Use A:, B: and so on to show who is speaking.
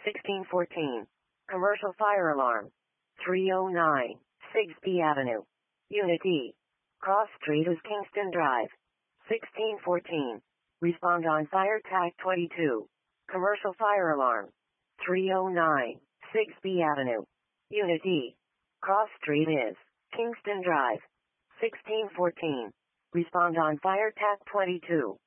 A: 1614. Commercial fire alarm. 309. Sigsbee Avenue. Unit E. Cross Street is Kingston Drive. 1614. Respond on fire TAC 22. Commercial fire alarm. 309. Sigsbee Avenue. Unit E. Cross Street is Kingston Drive. 1614. Respond on fire TAC 22.